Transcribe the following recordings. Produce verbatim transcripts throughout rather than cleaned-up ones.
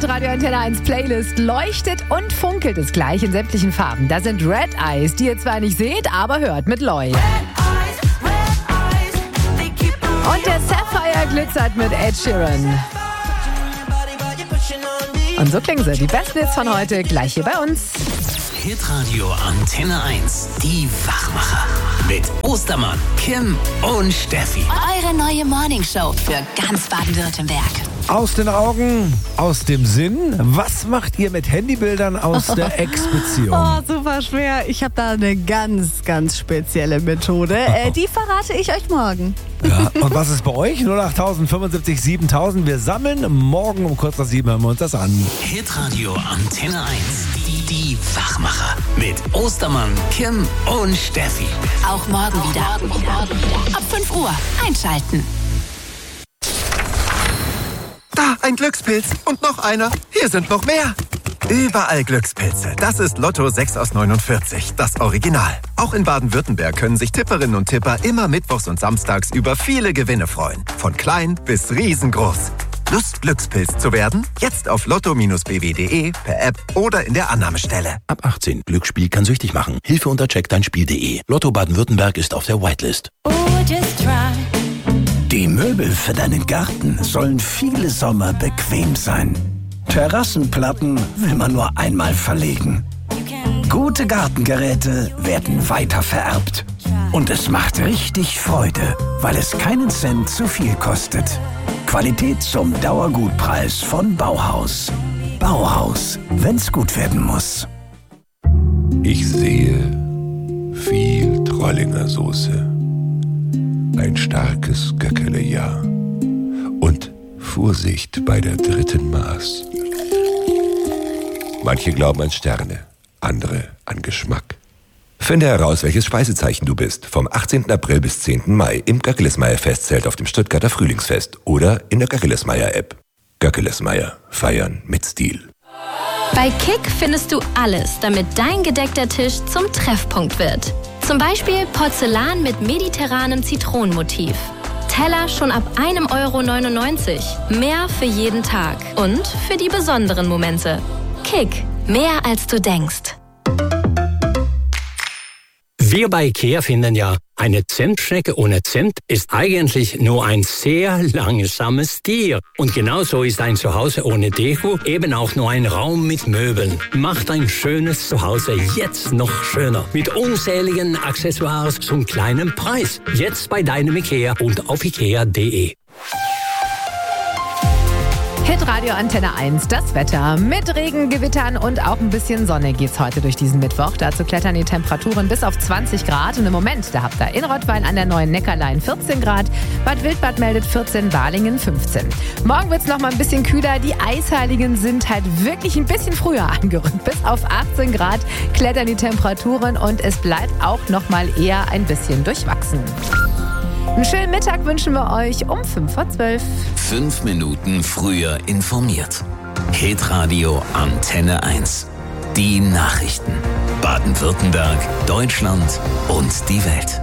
Hitradio Antenne eins Playlist leuchtet und funkelt es gleich in sämtlichen Farben. Da sind Red Eyes, die ihr zwar nicht seht, aber hört mit Loy. Und der Sapphire glitzert mit Ed Sheeran. Und so klingen sie, die besten Hits von heute, gleich hier bei uns. Hitradio Antenne eins, die Wachmacher. Mit Ostermann, Kim und Steffi. Eure neue Morningshow für ganz Baden-Württemberg. Aus den Augen, aus dem Sinn. Was macht ihr mit Handybildern aus der Ex-Beziehung? Oh, super schwer. Ich habe da eine ganz, ganz spezielle Methode. Äh, die verrate ich euch morgen. Ja, und was ist bei euch? null acht fünfundsiebzig siebentausend. Wir sammeln morgen um kurz nach sieben, hören wir uns das an. Hitradio Antenne eins, die, die Wachmacher. Mit Ostermann, Kim und Steffi. Auch morgen wieder. Ab fünf Uhr einschalten. Da, ein Glückspilz. Und noch einer. Hier sind noch mehr. Überall Glückspilze. Das ist Lotto sechs aus neunundvierzig, das Original. Auch in Baden-Württemberg können sich Tipperinnen und Tipper immer mittwochs und samstags über viele Gewinne freuen. Von klein bis riesengroß. Lust, Glückspilz zu werden? Jetzt auf lotto Bindestrich b w punkt d e, per App oder in der Annahmestelle. Ab achtzehn. Glücksspiel kann süchtig machen. Hilfe unter check dein spiel punkt d e. Lotto Baden-Württemberg ist auf der Whitelist. Oh, just try. Die Möbel für deinen Garten sollen viele Sommer bequem sein. Terrassenplatten will man nur einmal verlegen. Gute Gartengeräte werden weiter vererbt. Und es macht richtig Freude, weil es keinen Cent zu viel kostet. Qualität zum Dauergutpreis von Bauhaus. Bauhaus, wenn's gut werden muss. Ich sehe viel Trollinger Soße. Ein starkes Göckele-Jahr. Und Vorsicht bei der dritten Maß. Manche glauben an Sterne, andere an Geschmack. Finde heraus, welches Speisezeichen du bist. Vom achtzehnten April bis zehnten Mai im Göckelesmeyer-Festzelt auf dem Stuttgarter Frühlingsfest oder in der Göckelesmeyer-App. Göckelesmeyer. Feiern mit Stil. Bei Kick findest du alles, damit dein gedeckter Tisch zum Treffpunkt wird. Zum Beispiel Porzellan mit mediterranem Zitronenmotiv. Teller schon ab einem Euro neunundneunzig. Mehr für jeden Tag und für die besonderen Momente. Kick, mehr als du denkst. Wir bei IKEA finden ja, eine Zentschnecke ohne Zent ist eigentlich nur ein sehr langsames Tier. Und genauso ist ein Zuhause ohne Deko eben auch nur ein Raum mit Möbeln. Macht ein schönes Zuhause jetzt noch schöner. Mit unzähligen Accessoires zum kleinen Preis. Jetzt bei deinem IKEA und auf ikea punkt de. Hitradio Antenne eins, das Wetter. Mit Regen, Gewittern und auch ein bisschen Sonne geht's heute durch diesen Mittwoch. Dazu klettern die Temperaturen bis auf zwanzig Grad. Und im Moment, da habt ihr in Rottweil an der neuen Neckarlein vierzehn Grad. Bad Wildbad meldet vierzehn, Balingen fünfzehn. Morgen wird's noch mal ein bisschen kühler. Die Eisheiligen sind halt wirklich ein bisschen früher angerückt. Bis auf achtzehn Grad klettern die Temperaturen und es bleibt auch noch mal eher ein bisschen durchwachsen. Einen schönen Mittag wünschen wir euch um fünf vor zwölf. Fünf Minuten früher informiert. Hitradio Antenne eins. Die Nachrichten. Baden-Württemberg, Deutschland und die Welt.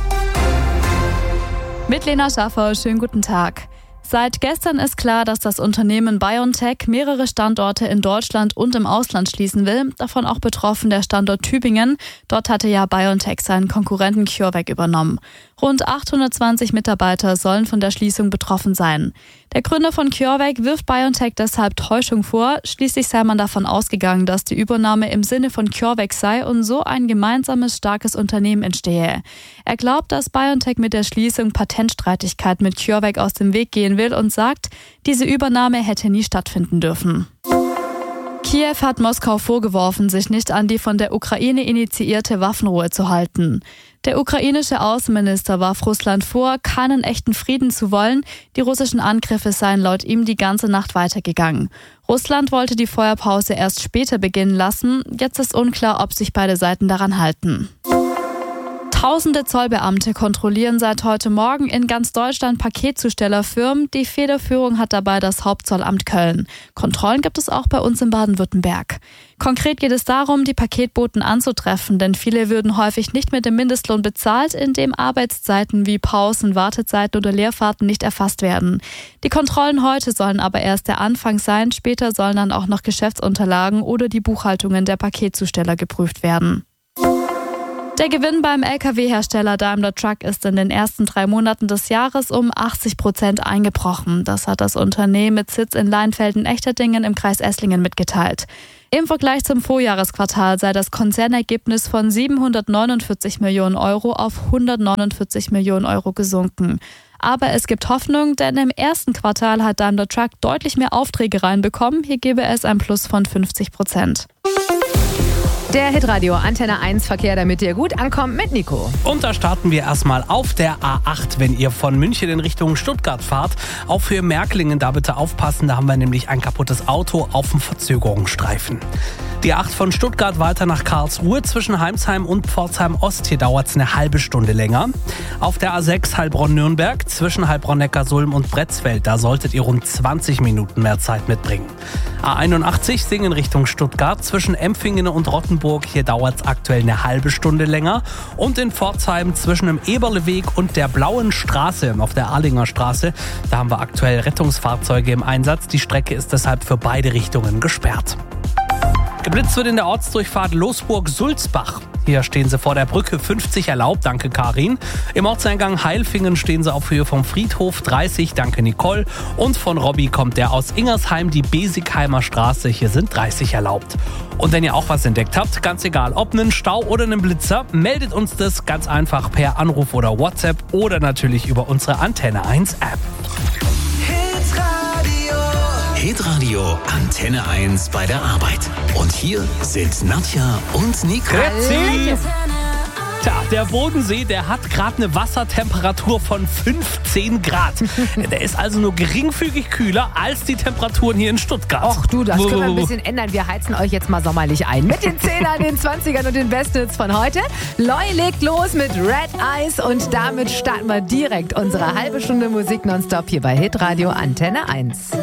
Mit Lena Schaffer, schönen guten Tag. Seit gestern ist klar, dass das Unternehmen BioNTech mehrere Standorte in Deutschland und im Ausland schließen will. Davon auch betroffen der Standort Tübingen. Dort hatte ja BioNTech seinen Konkurrenten CureVac übernommen. Rund achthundertzwanzig Mitarbeiter sollen von der Schließung betroffen sein. Der Gründer von CureVac wirft BioNTech deshalb Täuschung vor. Schließlich sei man davon ausgegangen, dass die Übernahme im Sinne von CureVac sei und so ein gemeinsames, starkes Unternehmen entstehe. Er glaubt, dass BioNTech mit der Schließung Patentstreitigkeiten mit CureVac aus dem Weg gehen will und sagt, diese Übernahme hätte nie stattfinden dürfen. Kiew hat Moskau vorgeworfen, sich nicht an die von der Ukraine initiierte Waffenruhe zu halten. Der ukrainische Außenminister warf Russland vor, keinen echten Frieden zu wollen. Die russischen Angriffe seien laut ihm die ganze Nacht weitergegangen. Russland wollte die Feuerpause erst später beginnen lassen. Jetzt ist unklar, ob sich beide Seiten daran halten. Tausende Zollbeamte kontrollieren seit heute Morgen in ganz Deutschland Paketzustellerfirmen. Die Federführung hat dabei das Hauptzollamt Köln. Kontrollen gibt es auch bei uns in Baden-Württemberg. Konkret geht es darum, die Paketboten anzutreffen, denn viele würden häufig nicht mit dem Mindestlohn bezahlt, indem Arbeitszeiten wie Pausen, Wartezeiten oder Leerfahrten nicht erfasst werden. Die Kontrollen heute sollen aber erst der Anfang sein. Später sollen dann auch noch Geschäftsunterlagen oder die Buchhaltungen der Paketzusteller geprüft werden. Der Gewinn beim L K W-Hersteller Daimler Truck ist in den ersten drei Monaten des Jahres um achtzig Prozent eingebrochen. Das hat das Unternehmen mit Sitz in Leinfelden-Echterdingen im Kreis Esslingen mitgeteilt. Im Vergleich zum Vorjahresquartal sei das Konzernergebnis von siebenhundertneunundvierzig Millionen Euro auf hundertneunundvierzig Millionen Euro gesunken. Aber es gibt Hoffnung, denn im ersten Quartal hat Daimler Truck deutlich mehr Aufträge reinbekommen. Hier gebe es ein Plus von fünfzig Prozent. Der Hitradio Antenne eins Verkehr, damit ihr gut ankommt mit Nico. Und da starten wir erstmal auf der A acht, wenn ihr von München in Richtung Stuttgart fahrt. Auch für Märklingen da bitte aufpassen, da haben wir nämlich ein kaputtes Auto auf dem Verzögerungsstreifen. Die A acht von Stuttgart weiter nach Karlsruhe zwischen Heimsheim und Pforzheim Ost. Hier dauert es eine halbe Stunde länger. Auf der A sechs Heilbronn-Nürnberg zwischen Heilbronn-Neckarsulm und Bretzfeld. Da solltet ihr rund zwanzig Minuten mehr Zeit mitbringen. A einundachtzig Singen Richtung Stuttgart zwischen Empfingen und Rottenburg. Hier dauert es aktuell eine halbe Stunde länger. Und in Pforzheim zwischen dem Eberleweg und der Blauen Straße auf der Arlinger Straße. Da haben wir aktuell Rettungsfahrzeuge im Einsatz. Die Strecke ist deshalb für beide Richtungen gesperrt. Geblitzt wird in der Ortsdurchfahrt Losburg-Sulzbach. Hier stehen sie vor der Brücke, fünfzig erlaubt, danke Karin. Im Ortseingang Heilfingen stehen sie auf Höhe vom Friedhof, dreißig, danke Nicole. Und von Robby kommt der aus Ingersheim, die Besigheimer Straße, hier sind dreißig erlaubt. Und wenn ihr auch was entdeckt habt, ganz egal, ob einen Stau oder einen Blitzer, meldet uns das ganz einfach per Anruf oder WhatsApp oder natürlich über unsere Antenne eins App. Hitradio Antenne eins bei der Arbeit. Und hier sind Nadja und Nico. Grüezi. Tja, der Bodensee, der hat gerade eine Wassertemperatur von fünfzehn Grad. Der ist also nur geringfügig kühler als die Temperaturen hier in Stuttgart. Och du, das können wir ein bisschen ändern. Wir heizen euch jetzt mal sommerlich ein. Mit den Zehnern, den Zwanzigern und den Bestnitz von heute. Loi legt los mit Red Eyes und damit starten wir direkt unsere halbe Stunde Musik nonstop hier bei Hitradio Antenne eins.